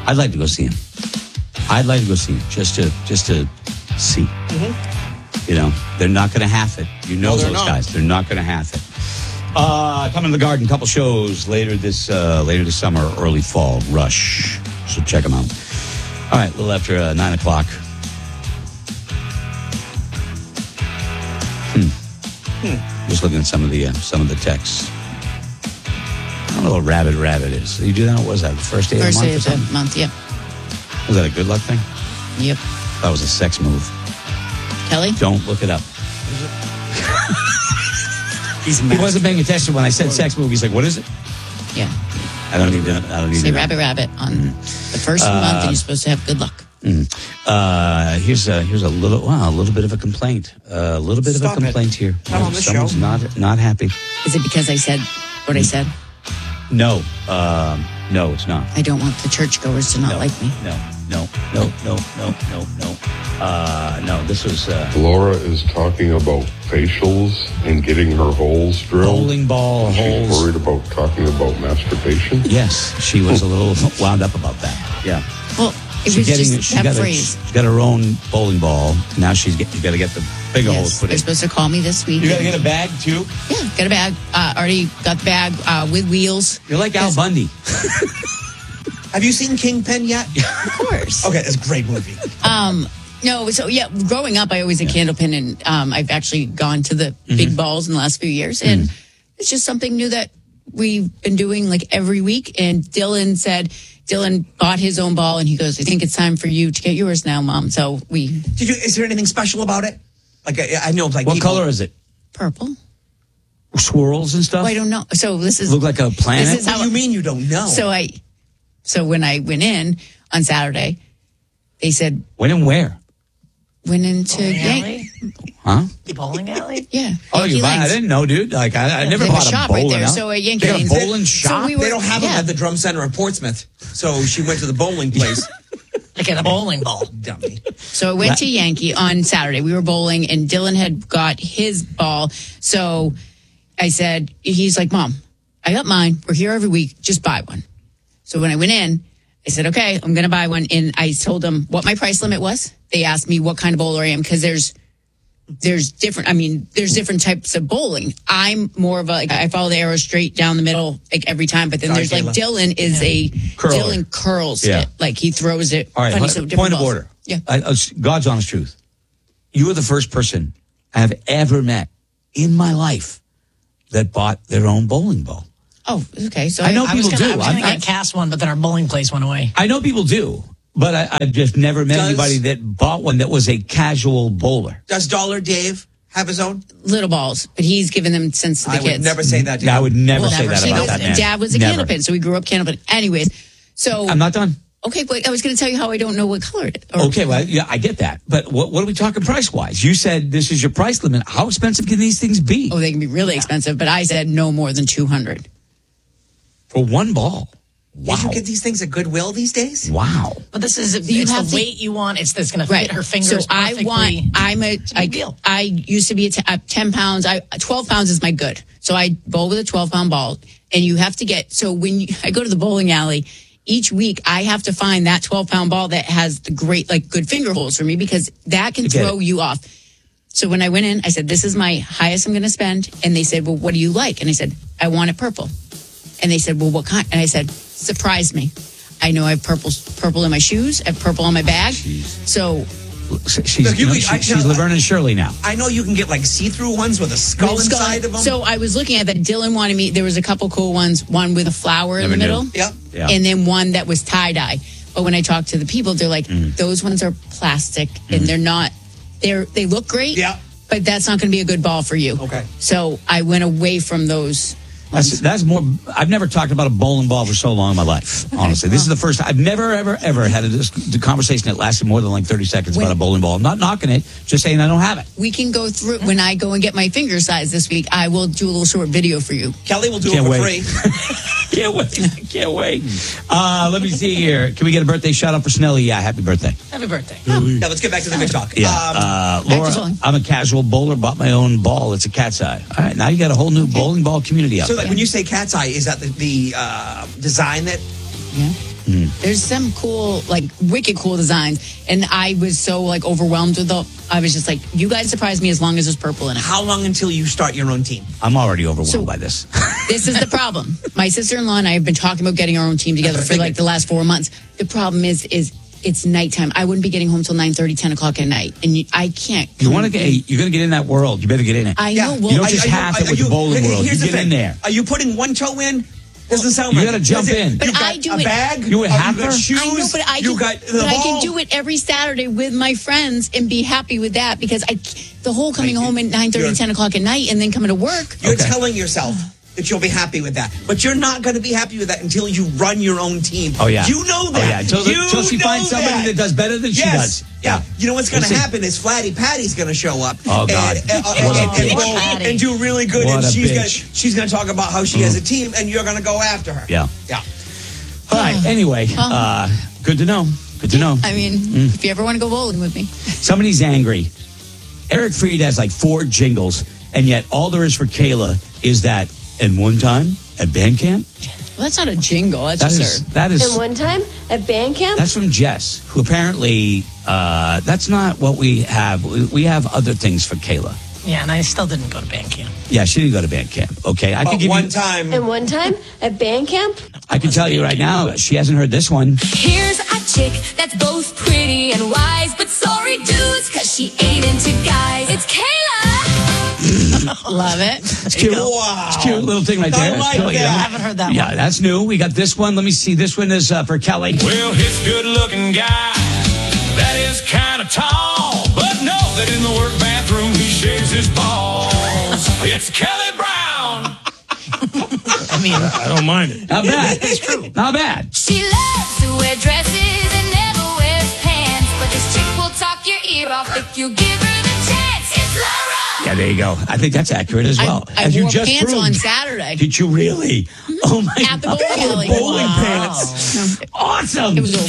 I'd like to go see him. Just to see. You know, they're not going to half it. You know those guys. They're not going to half it. Coming to the Garden, couple shows later this summer, early fall. Rush. So check them out. All right, a little after 9 o'clock. Just looking at some of the texts. I don't know what rabbit is. You do that? What was that? The first day of the month? First day of the month, yep. Was that a good luck thing? Yep. That was a sex move. Kelly? Don't look it up. He wasn't paying attention when I said sex move. He's like, what is it? Yeah. I don't need to. Say rabbit on the first of the month, and you're supposed to have good luck. Here's a little bit of a complaint. A little bit of a complaint here. Not on the show. Someone's not happy. Is it because I said what I said? No, it's not. I don't want the churchgoers to not like me. No. No, this was... Laura is talking about facials and getting her holes drilled. Bowling ball holes. She's worried about talking about masturbation. Yes, she was a little wound up about that. Yeah. Well, it was just that phrase. She's got her own bowling ball. Now you got to get the bigger holes put in. They're supposed to call me this week. You got to get a bag, too? Yeah, got a bag. Already got the bag with wheels. You're like Al Bundy. Have you seen Kingpin yet? Of course. Okay, it's a great movie. No, so yeah, growing up, I always had Candlepin, and I've actually gone to the big balls in the last few years, and it's just something new that we've been doing like every week. And Dylan bought his own ball, and he goes, "I think it's time for you to get yours now, Mom." So is there anything special about it? Like I know, like what color is it? Purple. Swirls and stuff. Well, I don't know. So this is look like a planet. This is what do you mean you don't know? So when I went in on Saturday, they said, "Went in where?" Went into Huh? The bowling alley? Yeah. Oh, you buy? I didn't know, dude. Like I never bought a shop bowling right there. alley. So at Yankee they got a bowling shop. They don't have them at the Drum Center in Portsmouth. So she went to the bowling place. To get a bowling ball. Dummy. So I went to Yankee on Saturday. We were bowling, and Dylan had got his ball. So I said, he's like, "Mom, I got mine. We're here every week. Just buy one." So when I went in, I said, "Okay, I'm going to buy one." And I told them what my price limit was. They asked me what kind of bowler I am, because there's different types of bowling. I'm more of I follow the arrow straight down the middle like every time. But then there's like Dylan is a curler. Dylan curls it. Like he throws it. All right, funny, so point of balls. order. Yeah. God's honest truth. You are the first person I have ever met in my life that bought their own bowling ball. Oh, okay. So I know people do. I was going to get cast one, but then our bowling place went away. I know people do, but I've just never met anybody that bought one that was a casual bowler. Does Dollar Dave have his own? Little balls, but he's given them since the kids. I would never say that to him. I would never say that about that man. Dad was a Candlepin, so we grew up Candlepin. Anyways, so... I'm not done. Okay, but I was going to tell you how I don't know what color it is. Okay, well, yeah, I get that. But what are we talking price-wise? You said this is your price limit. How expensive can these things be? Oh, they can be really expensive, but I said no more than $200. For one ball? Wow. Did you get these things at Goodwill these days? Wow. But this is the weight you want. It's that's going to fit her fingers perfectly. I used to be at 10 pounds. 12 pounds is my good. So I bowl with a 12-pound ball. And you have to get, so when I go to the bowling alley, each week I have to find that 12-pound ball that has the great, good finger holes for me, because that can throw you off. So when I went in, I said, this is my highest I'm going to spend. And they said, well, what do you like? And I said, I want it purple. And they said, well, what kind? And I said, surprise me. I know I have purple in my shoes. I have purple on my bag. So she's Laverne and Shirley now. I know you can get see-through ones with a skull inside of them. So I was looking at that. Dylan wanted me. There was a couple cool ones. One with a flower in the middle. Yep. Yeah. And then one that was tie-dye. But when I talked to the people, they're like, those ones are plastic and they're not. They look great. Yeah. But that's not going to be a good ball for you. Okay. So I went away from those. That's more. I've never talked about a bowling ball for so long in my life. Honestly, this is the first. I've never ever had the conversation that lasted more than 30 seconds about a bowling ball. I'm not knocking it, just saying I don't have it. We can go through when I go and get my finger size this week. I will do a little short video for you. Kelly will do it for free. Can't wait. Let me see here. Can we get a birthday shout out for Snelly? Yeah, happy birthday. Happy birthday. Now let's get back to the good talk. Yeah. Laura, I'm a casual bowler. Bought my own ball. It's a cat's eye. All right, now you got a whole new bowling ball community out So there. when you say cat's eye, is that the design that? Yeah. There's some cool, like wicked cool designs. And I was so like overwhelmed with I was just like, you guys surprised me as long as there's purple in it. How long until you start your own team? I'm already overwhelmed by this. This is the problem. My sister-in-law and I have been talking about getting our own team together for like the last 4 months. The problem is it's nighttime. I wouldn't be getting home till 9:30, 10 o'clock at night. And I can't. You're going to get in that world. You better get in it. I know. Well, you don't just half it with the bowling world. You get in there. Are you putting one toe in? Doesn't sound like you got to jump in. But you got I do a it. bag. You a halfer? You got shoes. I know, but I can do it every Saturday with my friends and be happy with that because the whole coming home at 9:30, 10 o'clock at night and then coming to work. You're telling yourself that you'll be happy with that, but you're not going to be happy with that until you run your own team. Oh yeah, you know that. Oh, yeah, until she finds somebody that does better than she does. Yeah. You know what's going to happen is Flatty Patty's going to show up. Oh God, and do really good. What and bitch. she's going to talk about how she has a team, and you're going to go after her. Yeah. Yeah. All right. Anyway, good to know. Good to know. I mean, if you ever want to go bowling with me, somebody's angry. Eric Fried has like 4 jingles, and yet all there is for Kayla is that. And one time at band camp. Well, that's not a jingle. That is. And one time at band camp. That's from Jess, who apparently that's not what we have. We have other things for Kayla. Yeah, and I still didn't go to band camp. Yeah, she didn't go to band camp. Okay, I could give one you time. And one time at band camp. I can tell you right now, she hasn't heard this one. Here's a chick that's both pretty and wise, but sorry dudes, cause she ain't into guys. It's Kayla. Love it. It's cute. Wow. It's a cute little thing right there. I like that. I haven't heard that one. Yeah, that's new. We got this one. Let me see. This one is for Kelly. Well, he's a good-looking guy that is kind of tall, but know that in the work bathroom he shaves his balls. It's Kelly Brown. I mean, I don't mind it. Not bad. It's true. Not bad. She loves to wear dresses and never wears pants, but this chick will talk your ear off if you give her the chance. It's Laura. Yeah, there you go. I think that's accurate as well. I As you wore just pants proved. on Saturday. Did you really? Oh my At the God. bowling alley. Bowling Wow. pants. Awesome. It was